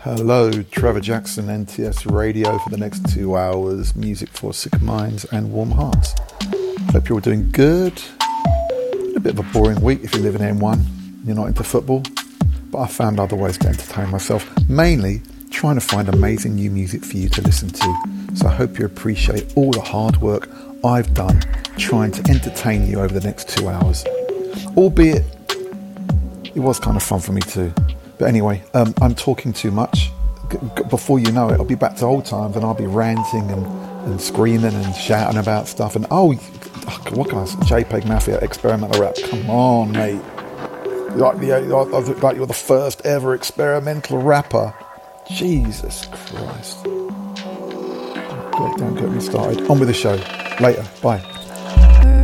Hello, Trevor Jackson, NTS Radio for the next 2 hours. Music for sick minds and warm hearts. Hope you're all doing good. A bit of a boring week if you live in M1 and you're not into football. But I found other ways to entertain myself. Mainly trying to find amazing new music for you to listen to. So I hope you appreciate all the hard work I've done trying to entertain you over the next 2 hours. Albeit, it was kind of fun for me too. But anyway, I'm talking too much. Before you know it, I'll be back to old times and I'll be ranting and screaming and shouting about stuff. And what can I say? JPEG Mafia, experimental rap. Come on, mate. Like you're the first ever experimental rapper. Jesus Christ. Don't get me started. On with the show. Later. Bye.